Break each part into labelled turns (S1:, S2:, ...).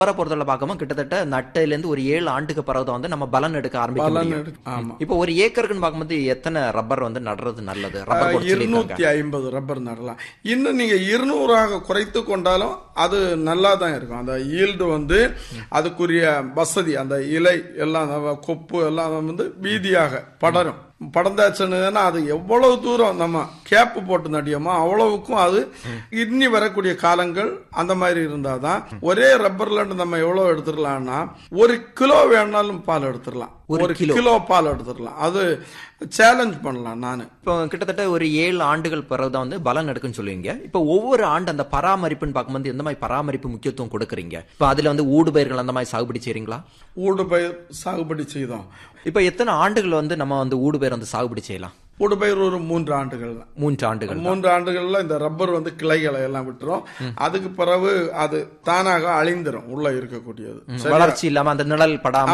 S1: பொறுத்தவரை பார்க்கும்போது கிட்டத்தட்ட நட்டுல இருந்து ஒரு 7 ஆண்டுக்கு பிறகுதான் வந்து நம்ம பலன் எடுக்க ஆரம்பிக்க முடியும். இப்போ ஒரு ஏக்கருக்குன்னு பார்க்கும்போது எத்தனை ரப்பர் வந்து நடுறது நல்லது? ரப்பர்
S2: 250 ரப்பர் நடலாம். இன்னும் நீங்க 200 குறைத்து கொண்டாலும் அது நல்லா தான் இருக்கும். அந்த ஈல்டு வந்து அதுக்குரிய வசதி, அந்த இலை எல்லாம் கொப்பு எல்லாம் வந்து வீதியாக படரும். படர்ந்தாச்சுன்னா அது எவ்வளவு தூரம் நம்ம கேப்பு போட்டு நடியோமோ அவ்வளவுக்கும் அது இன்னி வரக்கூடிய காலங்கள் அந்த மாதிரி இருந்தாதான். ஒரே ரப்பர்ல நம்ம எவ்வளவு எடுத்துடலாம்னா 1 கிலோ வேணாலும் பால் எடுத்துடலாம். 1 கிலோ பால் எடுத்துடலாம். அது சேலஞ்ச் பண்ணலாம். நான்
S1: இப்போ கிட்டத்தட்ட ஒரு 7 ஆண்டுகள் பிறகுதான் வந்து பலன் எடுக்குன்னு சொல்லுவீங்க. இப்போ ஒவ்வொரு ஆண்டு அந்த பராமரிப்புன்னு பார்க்கும்போது எந்த மாதிரி பராமரிப்பு முக்கியத்துவம் கொடுக்குறீங்க? இப்போ அதுல வந்து ஊடு பயிர்கள் அந்த மாதிரி சாகுபடி செய்றீங்களா?
S2: ஊடு பயிர் சாகுபடி செய்தோம்.
S1: இப்போ எத்தனை ஆண்டுகள் வந்து நம்ம வந்து ஊடு பயிர் வந்து சாகுபடி செய்யலாம்?
S2: ஊடு பயிர் ஒரு 3 ஆண்டுகள்.
S1: 3
S2: ஆண்டுகள்ல இந்த ரப்பர் வந்து கிளைகளை எல்லாம் விட்டுரும். அதுக்கு பிறகு அது தானாக அழிந்துரும். உள்ள இருக்கக்கூடியது
S1: வளர்ச்சி இல்லாம அந்த நிழல் படாம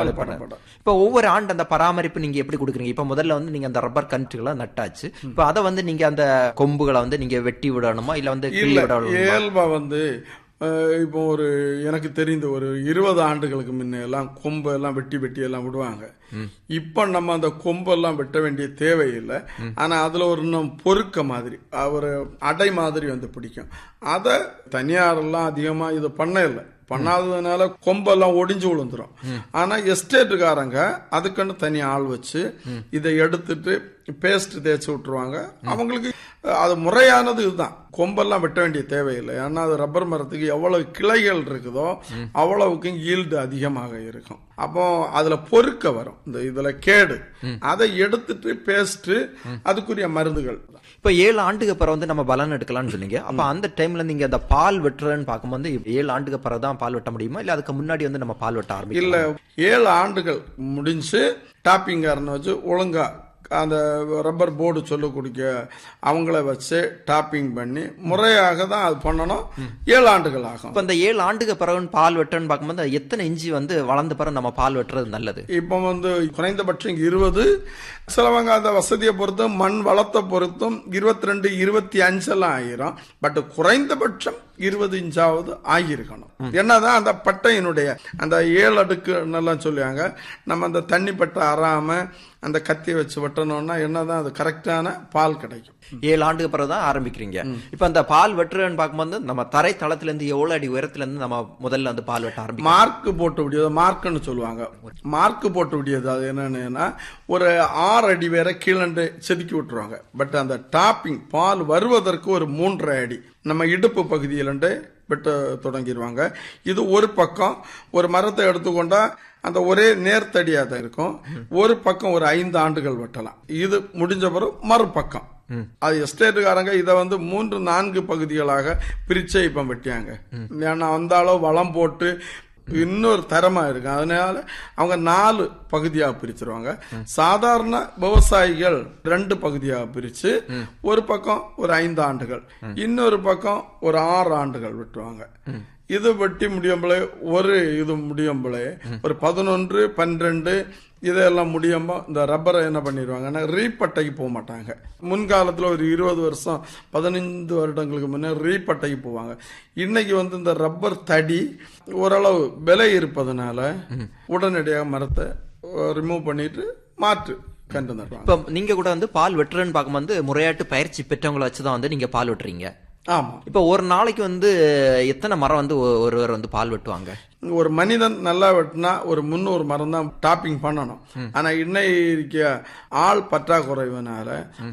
S1: இப்ப ஒவ்வொரு ஆண்டு அந்த பராமரிப்பு நீங்க எப்படி கொடுக்குறீங்க? இப்ப முதல்ல வந்து நீங்க அந்த ரப்பர் கன்றுகளை நட்டாச்சு. இப்ப அதை வந்து நீங்க அந்த கொம்புகளை வந்து நீங்க வெட்டி விடணுமா இல்ல வந்து
S2: இயல்பா வந்து இப்போ எனக்கு தெரிந்த ஒரு 20 ஆண்டுகளுக்கு முன்ன எல்லாம் கொம்பு எல்லாம் வெட்டி எல்லாம் விடுவாங்க. இப்ப நம்ம அந்த கொம்பு எல்லாம் வெட்ட வேண்டிய தேவையில்லை. ஆனா அதுல ஒரு இன்னும் பொறுக்க மாதிரி ஒரு அடை மாதிரி வந்து பிடிக்கும். அத தனியார் எல்லாம் அதிகமா இது பண்ண இல்லை. பண்ணாததுனால கொம்பெல்லாம் ஒடிஞ்சு விழுந்துரும். ஆனா எஸ்டேட்டுக்காரங்க அதுக்குன்னு தனி ஆள் வச்சு இதை எடுத்துட்டு பேஸ்ட் தேய்ச்சி விட்டுருவாங்க. அவங்களுக்கு அது முறையானது இதுதான். கொம்பெல்லாம் வெட்ட வேண்டிய தேவையில்லை. ஏன்னா அது ரப்பர் மரத்துக்கு எவ்வளவு கிளைகள் இருக்குதோ அவ்வளவுக்கு ஈல்டு அதிகமாக இருக்கும். அப்போ அதுல பொறுக்க வரும். இந்த இதுல கேடு அதை எடுத்துட்டு பேஸ்ட் அதுக்குரிய மருந்துகள்.
S1: இப்ப 7 ஆண்டுக்கு பிறகு வந்து நம்ம பலன் எடுக்கலாம்னு சொன்னீங்க. அப்ப அந்த டைம்ல நீங்க அந்த பால் வெட்டுறன்னு பார்க்கும்போது 7 ஆண்டுக்கு பிறகுதான் பால் வெட்ட முடியுமா இல்ல அதுக்கு முன்னாடி வந்து நம்ம பால் வெட்ட ஆரம்பிக்கலாம்?
S2: இல்ல 7 ஆண்டுகள் முடிஞ்சு டாப்பிங்காரனை வச்சு ஒழுங்கா அந்த ரப்பர் போர்டு சொல்ல குடிக்க அவங்கள வச்சு டாப்பிங் பண்ணி முறையாக தான் அது பண்ணணும். 7 ஆண்டுகள் ஆகும்.
S1: இப்ப இந்த 7 ஆண்டுக்கு பிறகு பால் வெட்டுறன்னு பார்க்கும்போது எத்தனை இன்ச்சு வந்து வளர்ந்த பிறகு நம்ம பால் வெட்டுறது நல்லது?
S2: இப்ப வந்து குறைந்தபட்சம் 20, சிலவங்க அந்த வசதியை பொறுத்தும் மண் வளத்தை பொறுத்தும் 22, 25 எல்லாம் ஆயிரும். பட் குறைந்தபட்சம் 20 இன்ச்சாவது ஆகியிருக்கணும். என்னதான் அந்த பட்டையினுடைய அந்த 7 அடுக்கு எல்லாம் சொல்லுவாங்க. நம்ம அந்த தண்ணி பட்டை அறாம அந்த கத்தியை வச்சு வெட்டணும்னா என்னதான் அது கரெக்டான பால் கிடைக்கும்.
S1: 7 ஆண்டுக்கு பிறகுதான் ஆரம்பிக்கிறீங்க. இப்ப அந்த பால் வெட்டுறன்னு பார்க்கும்போது நம்ம தரை தளத்துல இருந்து எவ்வளவு அடி உயரத்துல இருந்து நம்ம முதல்ல அந்த பால் வெட்ட ஆரம்பிக்கும்?
S2: மார்க் போட்டு விடியது, மார்க்னு சொல்லுவாங்க. மார்க் போட்டு விடியது அது என்னன்னா ஒரு 6 அடி வேற கீழே செதுக்கி விட்டுருவாங்க. பட் அந்த டாப்பிங் பால் வருவதற்கு ஒரு 3.5 அடி நம்ம இடுப்பு பகுதியில வெட்ட தொடங்கிடுவாங்க. இது ஒரு பக்கம். ஒரு மரத்தை எடுத்துக்கொண்டா அந்த ஒரே நேர்த்தடியா தான் இருக்கும். ஒரு பக்கம் ஒரு 5 ஆண்டுகள் வெட்டலாம். இது முடிஞ்ச பிறகு மறுபக்கம் அது எஸ்டேட்டுக்காரங்க இதை வந்து 3-4 பகுதிகளாக பிரிச்சே இப்ப வெட்டியாங்க. ஏன்னா அந்த அளவு வளம் போட்டு இன்னொரு தரமா இருக்கு. அதனால அவங்க 4 பகுதியாக பிரிச்சிருவாங்க. சாதாரண விவசாயிகள் 2 பகுதியாக பிரிச்சு ஒரு பக்கம் ஒரு 5 ஆண்டுகள், இன்னொரு பக்கம் ஒரு 6 ஆண்டுகள் விட்டுருவாங்க. இது வெட்டி முடியும்போலே இது முடியும்போலே ஒரு 11, 12 இதெல்லாம் முடியும்போ இந்த ரப்பரை என்ன பண்ணிடுவாங்கன்னா ரீப்பட்டைக்கு போக மாட்டாங்க. முன்காலத்துல ஒரு 20 வருஷம் 15 வருடங்களுக்கு முன்னே ரீப்பட்டைக்கு போவாங்க. இன்னைக்கு வந்து இந்த ரப்பர் தடி ஓரளவு விலை இருப்பதனால உடனடியாக மரத்தை ரிமூவ் பண்ணிட்டு மாற்று கண்டு நடுவாங்க.
S1: இப்ப நீங்க கூட வந்து பால் வெட்டுறன்னு பார்க்கும்போது முறையாட்டு பயிற்சி பெற்றவங்களை வச்சுதான் வந்து நீங்க பால் வெட்டுறீங்க.
S2: ஆமா.
S1: இப்ப ஒரு நாளைக்கு வந்து எத்தனை மரம் வந்து ஒருவர் வந்து பால் வெட்டுவாங்க?
S2: ஒரு மனிதன் நல்லா வெட்டினா ஒரு 300 மரம் தான் டாப்பிங் பண்ணணும். ஆனா இன்னைக்கு ஆள் பற்றாக்குறைவனால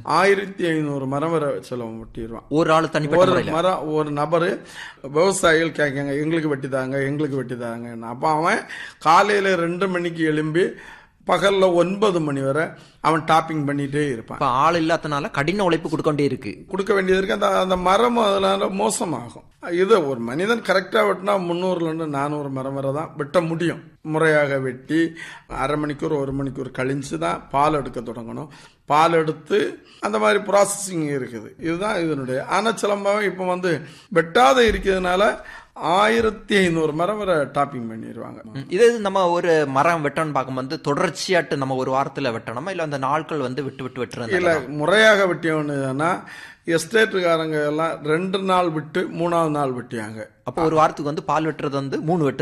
S2: 1500 மரம் வரை செலவு வெட்டிடுவான்.
S1: ஒரு ஆள் தனிப்பட்ட
S2: மரம் ஒரு நபரு. விவசாயிகள் கேட்காங்க எங்களுக்கு வெட்டிதாங்க. அப்ப அவன் காலையில 2 மணிக்கு எழும்பி பகல்ல 9 மணி வரை அவன் டாப்பிங் பண்ணிட்டே இருப்பான்.
S1: ஆள் இல்லாதனால கடின உழைப்பு கொடுக்க வேண்டியது
S2: இருக்கு. அந்த மரம் அதனால மோசமாகும். இது ஒரு மனிதன் கரெக்டா வெட்டினா 300 - 400 மரம் வரை தான் வெட்ட முடியும். முறையாக வெட்டி அரை மணிக்கூர் 1 மணிக்கூர் கழிஞ்சு தான் பால் எடுக்க தொடங்கணும். பால் எடுத்து அந்த மாதிரி ப்ராசஸிங் இருக்குது. இதுதான் இதனுடைய. ஆனா சிலம்பம் இப்ப வந்து வெட்டாத இருக்கிறதுனால 1500 மரம் வரை டாப்பிங் பண்ணிடுவாங்க.
S1: இது நம்ம ஒரு மரம் வெட்டணும்னு பார்க்கும்போது தொடர்ச்சியாட்டு நம்ம ஒரு வாரத்துல வெட்டணுமா இல்ல அந்த நாட்கள் வந்து விட்டு விட்டு வெட்டுறது?
S2: இல்ல, முறையாக வெட்டியவனுன்னா எஸ்டேட்டுக்காரங்க எல்லாம் 2 நாள் விட்டு 3ஆவது நாள் வெட்டியாங்க.
S1: அப்போ ஒரு வாரத்துக்கு வந்து பால் வெட்டுறது வந்து 3 வெட்டு